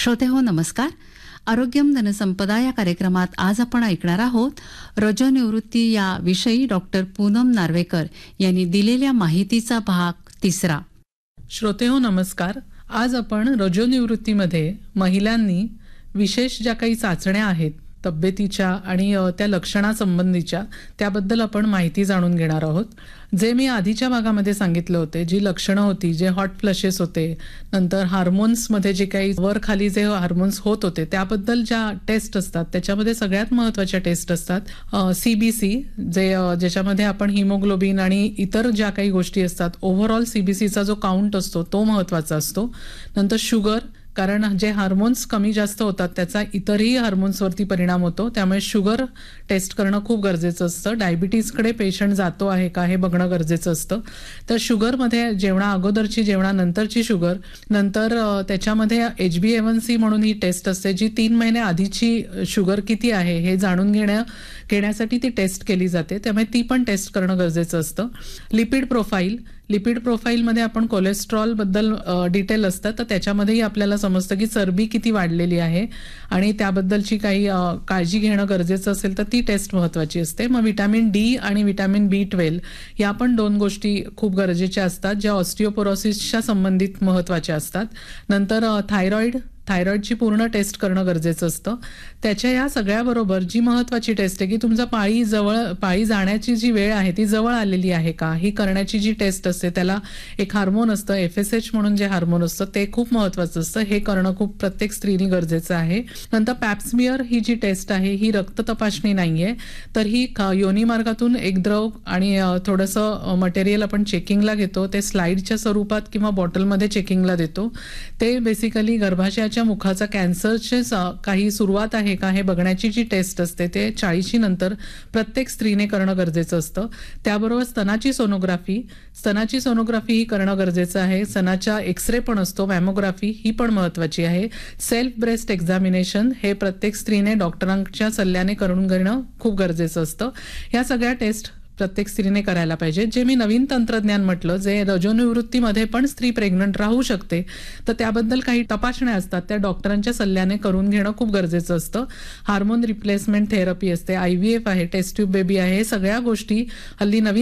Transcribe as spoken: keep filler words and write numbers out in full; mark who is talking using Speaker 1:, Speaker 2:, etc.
Speaker 1: श्रोते हो नमस्कार. आरोग्यम धनसंपदा या कार्यक्रमात आज आपण ऐकणार आहोत रजोनिवृत्ती या विषयी डॉक्टर पूनम नार्वेकर यांनी दिलेल्या माहितीचा भाग तिसरा.
Speaker 2: श्रोते हो नमस्कार. आज आपण रजोनिवृत्तीमध्ये महिलांनी विशेष ज्या काही चाचण्या आहेत तब्येतीच्या आणि त्या लक्षणासंबंधीच्या त्याबद्दल आपण माहिती जाणून घेणार आहोत. जे मी आधीच्या भागामध्ये सांगितलं होते, जी लक्षणं होती, जे हॉट फ्लशेस होते, नंतर हार्मोन्समध्ये जे काही वर खाली जे हार्मोन्स होत होते त्याबद्दल ज्या टेस्ट असतात त्याच्यामध्ये सगळ्यात महत्त्वाच्या टेस्ट असतात सीबीसी, जे ज्याच्यामध्ये आपण हिमोग्लोबिन आणि इतर ज्या काही गोष्टी असतात ओव्हरऑल सीबीसीचा जो काउंट असतो तो महत्त्वाचा असतो. नंतर शुगर, कारण जे हार्मोन्स कमी जास्त होतात त्याचा इतरही हार्मोन्सवरती परिणाम होतो, त्यामुळे शुगर टेस्ट करणं खूप गरजेचं असतं. डायबिटीजकडे पेशंट जातो आहे का हे बघणं गरजेचं असतं. तर शुगरमध्ये जेवणा अगोदरची जेवणानंतरची शुगर, नंतर त्याच्यामध्ये एच बी ए वन सी म्हणून ही टेस्ट असते जी तीन महिने आधीची शुगर किती आहे हे जाणून घेण्या घेण्यासाठी ती टेस्ट केली जाते, त्यामुळे ती पण टेस्ट करणं गरजेचं असतं. लिपिड प्रोफाईल, लिपिड प्रोफाईलमध्ये आपण कोलेस्ट्रॉल बद्दल डिटेल असतात, तर त्याच्यामध्येही आपल्याला समजतं की चरबी किती वाढलेली आहे आणि त्याबद्दलची काही काळजी घेणं गरजेचं असेल तर ती टेस्ट महत्त्वाची असते. मग विटॅमिन डी आणि विटॅमिन बी ट्वेल्व या पण दोन गोष्टी खूप गरजेच्या असतात ज्या ऑस्टिओपोरोसिसच्या संबंधित महत्त्वाच्या असतात. नंतर थायरॉइड थायरॉइडची पूर्ण टेस्ट करणं गरजेचं असतं. त्याच्या या सगळ्याबरोबर जी महत्त्वाची टेस्ट आहे की तुमचा पाळी जवळ पाळी जाण्याची जी वेळ आहे ती जवळ आलेली आहे का ही करण्याची जी टेस्ट असते, त्याला एक हार्मोन असतं एफ एस एच म्हणून जे हार्मोन असतं ते खूप महत्त्वाचं असतं. हे करणं खूप प्रत्येक स्त्रीने गरजेचं आहे. नंतर पॅप्समियर ही जी टेस्ट आहे ही रक्त तपासणी नाही आहे, तर ही योनी मार्गातून एक द्रव आणि थोडंसं मटेरियल आपण चेकिंगला घेतो, ते स्लाईडच्या स्वरूपात किंवा बॉटलमध्ये चेकिंगला देतो. ते बेसिकली गर्भाशयाच्या मुखाचा कॅन्सरचे काही सुरुवात आहे का हे बघण्याची जी टेस्ट असते ते चाळीशी नंतर प्रत्येक स्त्रीने करणं गरजेचं असतं. त्याबरोबर स्तनाची सोनोग्राफी स्तनाची सोनोग्राफी ही करणं गरजेचं आहे. स्तनाच्या एक्सरे पण असतो, मॅमोग्राफी ही पण महत्त्वाची आहे. सेल्फ ब्रेस्ट एक्झामिनेशन हे प्रत्येक स्त्रीने डॉक्टरांच्या सल्ल्याने करून घेणं खूप गरजेचं असतं. या सगळ्या टेस्ट प्रत्येक स्त्रीने करायला पाहिजे. जे मी नवीन तंत्रज्ञान म्हटलं, जे रजोनिवृत्तीमध्ये पण स्त्री प्रेग्नंट राहू शकते, तर त्याबद्दल काही तपासण्या असतात त्या डॉक्टरांच्या सल्ल्याने करून घेणं खूप गरजेचं असतं. हार्मोन रिप्लेसमेंट थेरपी असते, आय व्ही एफ आहे, टेस्ट ट्यूब बेबी आहे, हे सगळ्या गोष्टी हल्ली नवीन